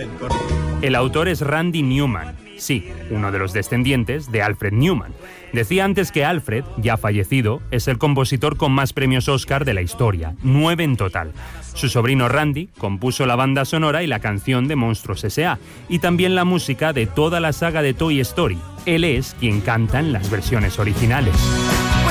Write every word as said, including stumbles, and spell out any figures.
El autor es Randy Newman, sí, uno de los descendientes de Alfred Newman. Decía antes que Alfred, ya fallecido, es el compositor con más premios Oscar de la historia, nueve en total. Su sobrino Randy compuso la banda sonora y la canción de Monstruos ese a y también la música de toda la saga de Toy Story. Él es quien canta en las versiones originales.